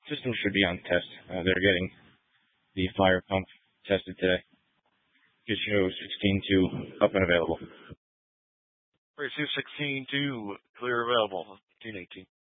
system should be on test. They're getting the fire pump tested today. It shows 16.2 up and available. Race 16.2 clear available. 1518.